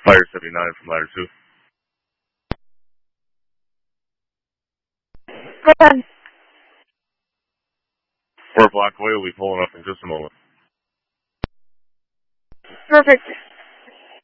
Fire 79 from ladder 2. Go ahead. 4 block away, we'll be pulling up in just a moment. Perfect.